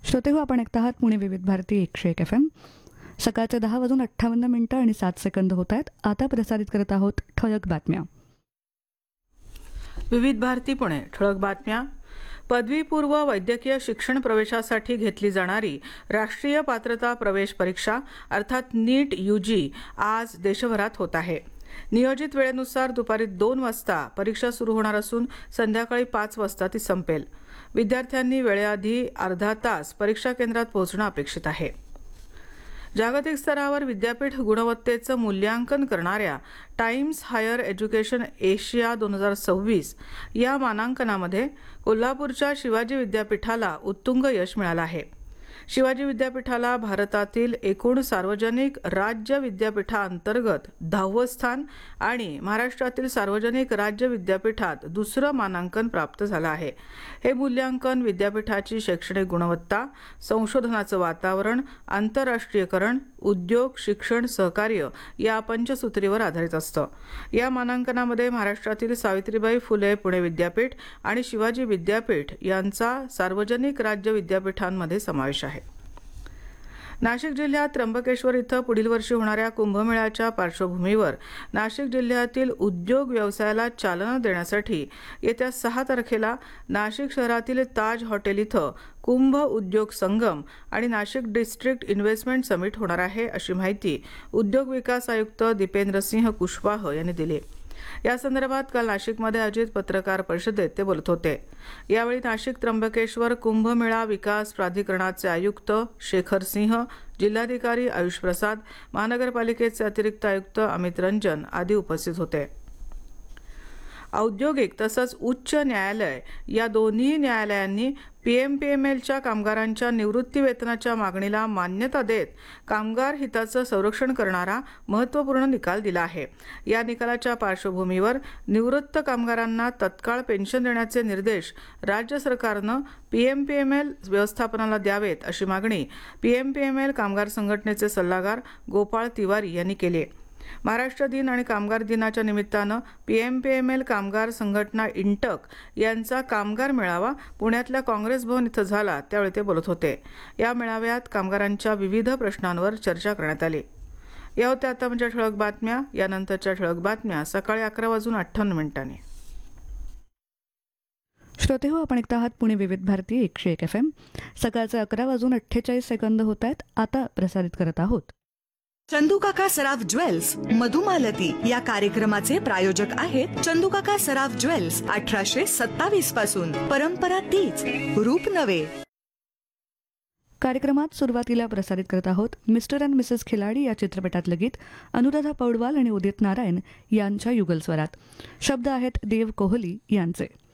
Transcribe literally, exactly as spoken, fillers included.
श्रोते हो, आपण ऐकत आहात पुणे विविध भारती एकशे एक एफ एम. सकाळचे दहा वाजून अठ्ठावन्न मिनिटं आणि सात सेकंद होत आहेत. आता प्रसारित करत आहोत ठळक बातम्या. विविध भारती पुणे. ठळक बातम्या. पदवीपूर्व वैद्यकीय शिक्षण प्रवेशासाठी घेतली जाणारी राष्ट्रीय पात्रता प्रवेश परीक्षा अर्थात नीट यूजी आज देशभरात होत आहे. नियोजित वेळेनुसार दुपारी दोन वाजता परीक्षा सुरू होणार असून संध्याकाळी पाच वाजता ती संपेल. विद्यार्थ्यांनी वेळेआधी अर्धा तास परीक्षा केंद्रात पोहोचणं अपेक्षित आहे. जागतिक स्तरावर विद्यापीठ गुणवत्तेचं मूल्यांकन करणाऱ्या टाइम्स हायर एज्युकेशन एशिया दोन हजार सव्वीस या मानांकनामध्ये कोल्हापूरच्या शिवाजी विद्यापीठाला उत्तुंग यश मिळालं आहे. शिवाजी विद्यापीठाला भारतातील एकूण सार्वजनिक राज्य विद्यापीठांतर्गत दहावं स्थान आणि महाराष्ट्रातील सार्वजनिक राज्य विद्यापीठात दुसरं मानांकन प्राप्त झालं आहे. हे मूल्यांकन विद्यापीठाची शैक्षणिक गुणवत्ता, संशोधनाचं वातावरण, आंतरराष्ट्रीयकरण, उद्योग, शिक्षण, सहकार्य या पंचसूत्रीवर आधारित असतं. या मानांकनामध्ये महाराष्ट्रातील सावित्रीबाई फुले पुणे विद्यापीठ आणि शिवाजी विद्यापीठ यांचा सार्वजनिक राज्य विद्यापीठांमध्ये समावेश आहे. नाशिक जिल्ह्यात त्र्यंबकेश्वर इथं पुढील वर्षी होणाऱ्या कुंभमेळ्याच्या पार्श्वभूमीवर नाशिक जिल्ह्यातील उद्योग व्यवसायाला चालना देण्यासाठी येत्या सहा तारखेला नाशिक शहरातील ताज हॉटेल इथं कुंभ उद्योग संगम आणि नाशिक डिस्ट्रिक्ट इन्व्हेस्टमेंट समिट होणार आहे, अशी माहिती उद्योग विकास आयुक्त दीपेंद्र सिंह कुशवाह यांनी दिली. या संदर्भात काल नाशिकमध्ये आयोजित पत्रकार परिषदेत ते बोलत होते. यावेळी नाशिक त्र्यंबकेश्वर कुंभमेळा विकास प्राधिकरणाचे आयुक्त शेखर सिंह, जिल्हाधिकारी आयुष प्रसाद, महानगरपालिकेचे अतिरिक्त आयुक्त अमित रंजन आदी उपस्थित होते. औद्योगिक तसंच उच्च न्यायालय या दोन्ही न्यायालयांनी पीएमपीएमएलच्या कामगारांच्या निवृत्ती वेतनाच्या मागणीला मान्यता देत कामगार हिताचं संरक्षण करणारा महत्त्वपूर्ण निकाल दिला आहे. या निकालाच्या पार्श्वभूमीवर निवृत्त कामगारांना तत्काळ पेन्शन देण्याचे निर्देश राज्य सरकारनं पीएमपीएमएल व्यवस्थापनाला द्यावेत, अशी मागणी पीएमपीएमएल कामगार संघटनेचे सल्लागार गोपाळ तिवारी यांनी केली. महाराष्ट्र दिन आणि कामगार दिनाच्या निमित्तानं पीएमपीएमएल कामगार संघटना इंटक यांचा कामगार मेळावा पुण्यातल्या काँग्रेस भवन इथं झाला, त्यावेळी ते बोलत होते. या मेळाव्यात कामगारांच्या विविध प्रश्नांवर चर्चा करण्यात आली. या होत्या आता म्हणजे ठळक बातम्या. यानंतरच्या ठळक बातम्या सकाळी अकरा वाजून अठ्ठावन्न मिनिटांनी. श्रोते हो, आपण ऐकत आहात पुणे विविध भारती एकशे एक एफ एम. सकाळचे अकरा वाजून अठ्ठेचाळीस सेकंद होत आहेत. आता प्रसारित करत आहोत चंदूकाका सराफ ज्वेल्स मधुमालती. या कार्यक्रमाचे प्रायोजक आहेत चंदूकाका सराफ ज्वेल्स. अठराशे सत्तावीस पासून परंपरा तीच, रूप नवे. कार्यक्रमात सुरुवातीला प्रसारित करत आहोत मिस्टर अँड मिसेस खिलाडी या चित्रपटातलं गीत अनुराधा पौडवाल आणि उदित नारायण यांच्या युगलस्वरात. शब्द आहेत देव कोहली यांचे.